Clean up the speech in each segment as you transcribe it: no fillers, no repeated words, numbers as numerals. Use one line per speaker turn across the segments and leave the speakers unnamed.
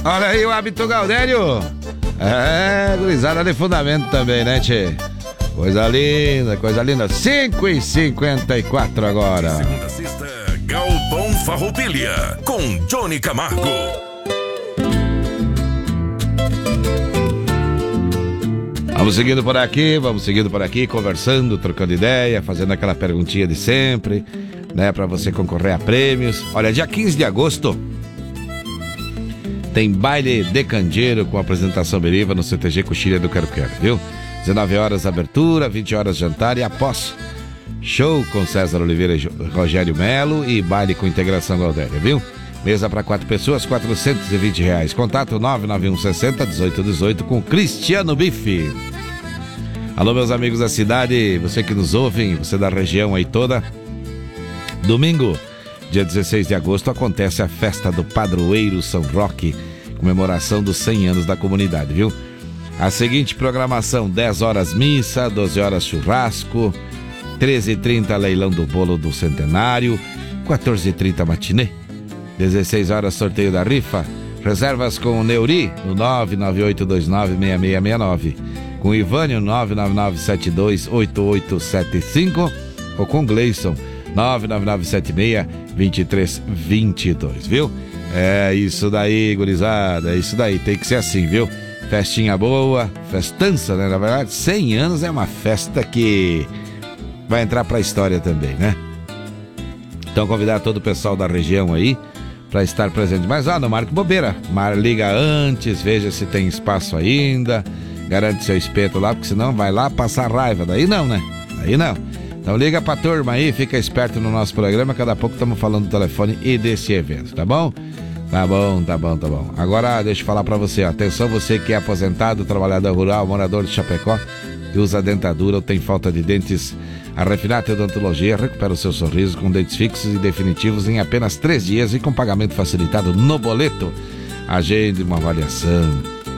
Olha aí o hábito Gaudério. É, gurizada de fundamento também, né, tchê? Coisa linda, coisa linda. 5h54 agora.
Segunda a sexta, Galpão Farroupilha, com Johnny Camargo.
Vamos seguindo por aqui, conversando, trocando ideia, fazendo aquela perguntinha de sempre, né, pra você concorrer a prêmios. Olha, dia 15 de agosto tem baile de candeeiro com apresentação Beriva no CTG Coxilha do Quero-Quero, viu? 19 horas abertura, 20 horas jantar e após show com César Oliveira e Rogério Melo e baile com integração Gaudéria, viu? Mesa para 4 pessoas, R$420. Contato 99160-1818 com Cristiano Bife. Alô, meus amigos da cidade, você que nos ouve, você da região aí toda. Domingo, dia 16 de agosto, acontece a festa do Padroeiro São Roque, comemoração dos 100 anos da comunidade, viu? A seguinte programação: 10 horas missa, 12 horas churrasco, 13h30 leilão do bolo do centenário, 14h30 matinê, 16 horas sorteio da rifa. Reservas com o Neuri no 998296669, com o Ivânio 999728875 ou com o Gleison 999762322, viu? É isso daí, gurizada, é isso daí, tem que ser assim, viu? Festinha boa, festança, né? Na verdade, 100 anos é uma festa que vai entrar pra história também, né? Então convidar todo o pessoal da região aí para estar presente. Mas não marque bobeira, liga antes, veja se tem espaço ainda, garante seu espeto lá, porque senão vai lá passar raiva. Daí não, né? Daí não. Então liga pra turma aí, fica esperto no nosso programa, cada pouco estamos falando do telefone e desse evento, tá bom? Tá bom. Agora deixa eu falar pra você, atenção você que é aposentado, trabalhador rural, morador de Chapecó, que usa dentadura ou tem falta de dentes. A Refinate Odontologia recupera o seu sorriso com dentes fixos e definitivos em apenas 3 dias e com pagamento facilitado no boleto. Agende uma avaliação.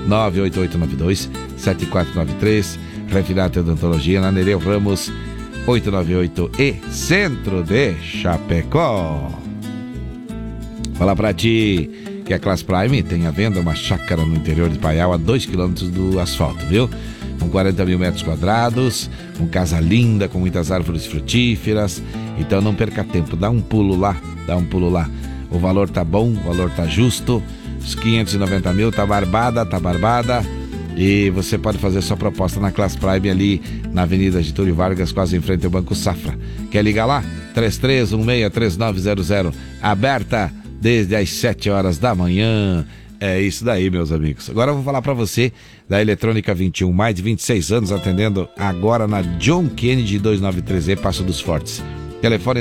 98892-7493. Refinate Odontologia na Nereu Ramos 898 e Centro de Chapecó. Falar pra ti que a Class Prime tem à venda uma chácara no interior de Paial a 2 km do asfalto, viu? Com 40 mil metros quadrados, com casa linda, com muitas árvores frutíferas. Então não perca tempo, dá um pulo lá. O valor tá bom, o valor tá justo. Os 590 mil tá barbada. E você pode fazer sua proposta na Class Prime ali na Avenida Getúlio Vargas, quase em frente ao Banco Safra. Quer ligar lá? 33163900. Aberta desde as 7 horas da manhã. É isso daí, meus amigos. Agora eu vou falar pra você da Eletrônica 21, mais de 26 anos atendendo agora na John Kennedy 293E, Passo dos Fortes. Telefone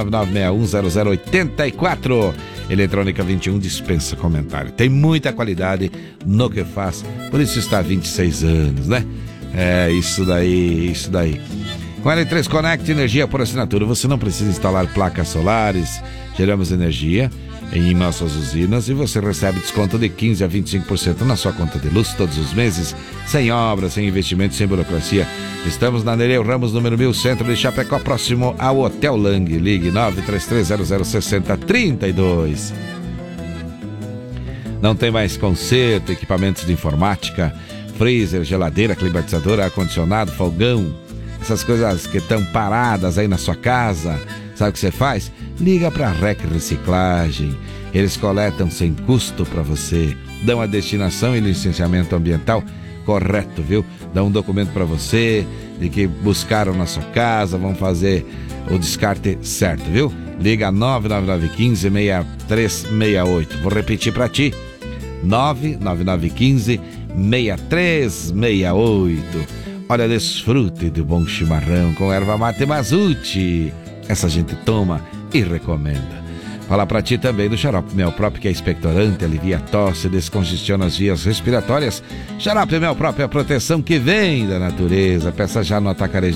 999610084. Eletrônica 21 dispensa comentário. Tem muita qualidade no que faz, por isso está há 26 anos, né? É isso daí. Com a L3 Connect, energia por assinatura, você não precisa instalar placas solares, geramos energia em nossas usinas e você recebe desconto de 15% a 25% na sua conta de luz todos os meses, sem obras, sem investimento, sem burocracia. Estamos na Nereu Ramos, número 1000, centro de Chapecó, próximo ao Hotel Lang. Ligue 933006032. Não tem mais conserto, equipamentos de informática, freezer, geladeira, climatizadora, ar-condicionado, fogão, essas coisas que estão paradas aí na sua casa. Sabe o que você faz? Liga para a REC Reciclagem. Eles coletam sem custo para você, dão a destinação e licenciamento ambiental correto, viu? Dão um documento para você de que buscaram na sua casa, vão fazer o descarte certo, viu? Liga 99915-6368. Vou repetir para ti: 99915-6368. Olha, desfrute do bom chimarrão com erva mate Mazuti. Essa gente toma e recomenda. Falar pra ti também do Xarope Mel Próprio, que é expectorante, alivia a tosse, descongestiona as vias respiratórias. Xarope Mel Próprio é a proteção que vem da natureza. Peça já no atacarejo